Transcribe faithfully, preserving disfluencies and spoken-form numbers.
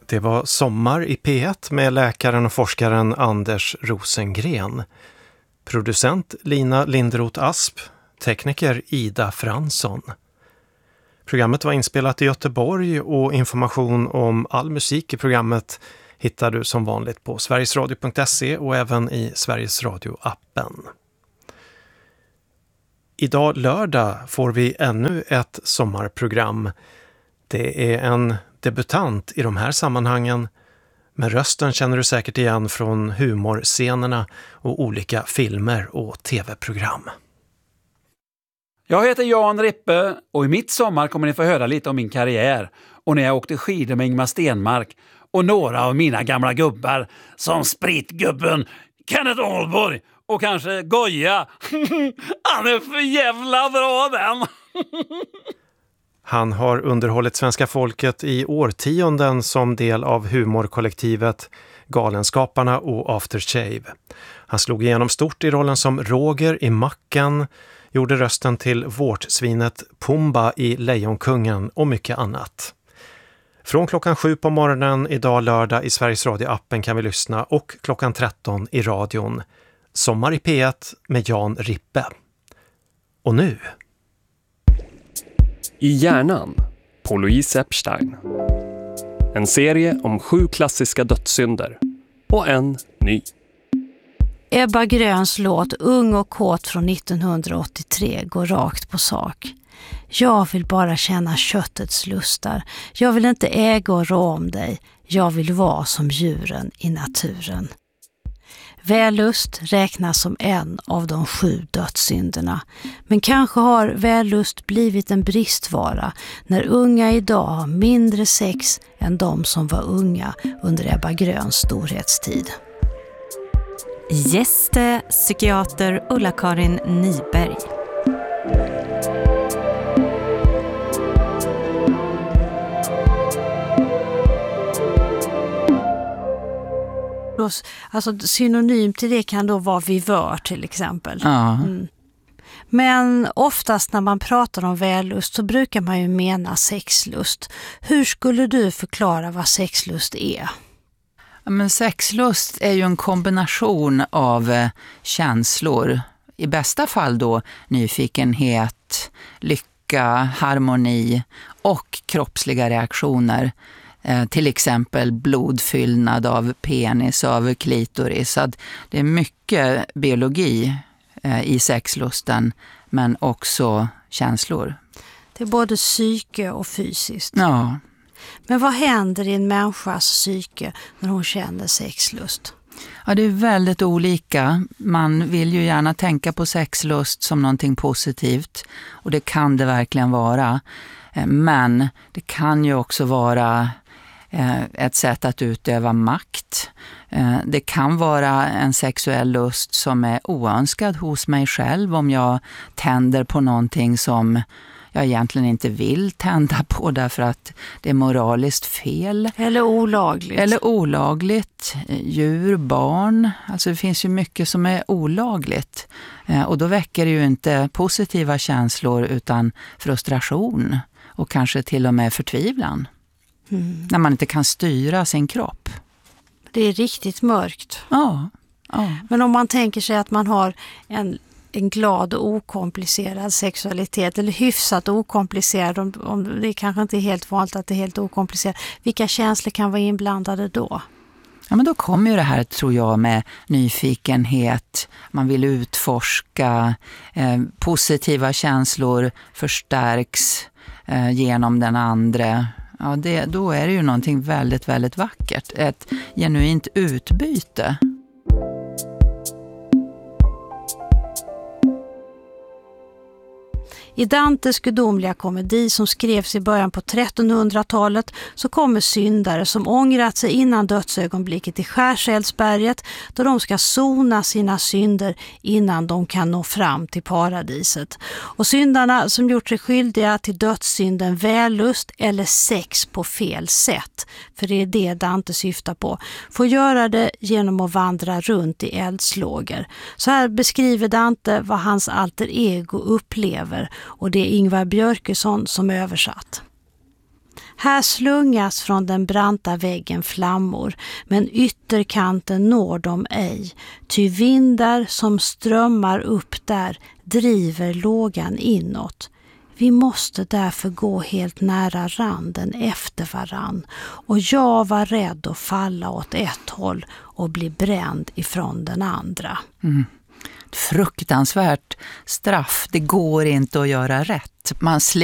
Det var Sommar i P ett med läkaren och forskaren Anders Rosengren. Producent Lina Linderoth Asp, tekniker Ida Fransson. Programmet var inspelat i Göteborg och information om all musik i programmet hittar du som vanligt på sverigesradio punkt se och även i Sveriges Radio-appen. Idag lördag får vi ännu ett sommarprogram. Det är en debutant i de här sammanhangen, men rösten känner du säkert igen från humorscenerna och olika filmer och tv-program. Jag heter Jan Rippe och i mitt sommar kommer ni få höra lite om min karriär och när jag åkte skidor med Ingmar Stenmark och några av mina gamla gubbar som Spritgubben, Kenneth Ahlborg och kanske Goya. Han är för jävla bra den! Han har underhållit svenska folket i årtionden som del av humorkollektivet Galenskaparna och Aftershave. Han slog igenom stort i rollen som Roger i Macken, gjorde rösten till vårtsvinet Pumba i Lejonkungen och mycket annat. Från klockan sju på morgonen idag lördag i Sveriges Radio-appen kan vi lyssna och klockan tretton i radion. Sommar i P ett med Jan Rippe. Och nu... I hjärnan på Louise Epstein. En serie om sju klassiska dödssynder och en ny. Ebba Gröns låt Ung och kåt från nittonhundraåttiotre går rakt på sak. Jag vill bara känna köttets lustar. Jag vill inte äga och rå om dig. Jag vill vara som djuren i naturen. Vällust räknas som en av de sju dödssynderna. Men kanske har vällust blivit en bristvara när unga idag har mindre sex än de som var unga under Ebba Gröns storhetstid. Gäste psykiater Ulla-Karin Nyberg. Alltså synonym till det kan då vara vivör till exempel. Ja. Mm. Men oftast när man pratar om vällust så brukar man ju mena sexlust. Hur skulle du förklara vad sexlust är? Ja, men sexlust är ju en kombination av eh, känslor. I bästa fall då nyfikenhet, lycka, harmoni och kroppsliga reaktioner. Eh, till exempel blodfyllnad av penis och av klitoris. Så det är mycket biologi eh, i sexlusten men också känslor. Det är både psyke och fysiskt. Ja. Men vad händer i en människas psyke när hon känner sexlust? Ja, det är väldigt olika. Man vill ju gärna tänka på sexlust som någonting positivt och det kan det verkligen vara. Eh, men det kan ju också vara ett sätt att utöva makt. Det kan vara en sexuell lust som är oönskad hos mig själv om jag tänder på någonting som jag egentligen inte vill tända på därför att det är moraliskt fel. Eller olagligt. Eller olagligt. Djur, barn. Alltså det finns ju mycket som är olagligt. Och då väcker det ju inte positiva känslor utan frustration och kanske till och med förtvivlan. Mm. När man inte kan styra sin kropp. Det är riktigt mörkt. Ja, ja. Men om man tänker sig att man har en, en glad och okomplicerad sexualitet eller hyfsat okomplicerad, om, om det är kanske inte är helt vanligt att det är helt okomplicerat. Vilka känslor kan vara inblandade då? Ja, men då kommer ju det här, tror jag, med nyfikenhet. Man vill utforska. Eh, positiva känslor förstärks eh, genom den andra. Ja, det, då är det ju någonting väldigt, väldigt vackert. Ett genuint utbyte. I Dantes gudomliga komedi som skrevs i början på trettonhundratalet så kommer syndare som ångrat sig innan dödsögonblicket i Skärseldsberget då de ska sona sina synder innan de kan nå fram till paradiset. Och syndarna som gjort sig skyldiga till dödssynden vällust eller sex på fel sätt, för det är det Dante syftar på, får göra det genom att vandra runt i eldslågor. Så här beskriver Dante vad hans alter ego upplever. Och det är Ingvar Björkesson som översatt. Här slungas från den branta väggen flammor, men ytterkanten når de ej, ty vindar som strömmar upp där driver lågan inåt. Vi måste därför gå helt nära randen efter varann, och jag var rädd att falla åt ett håll och bli bränd ifrån den andra. Mm. Fruktansvärt straff, det går inte att göra rätt. Man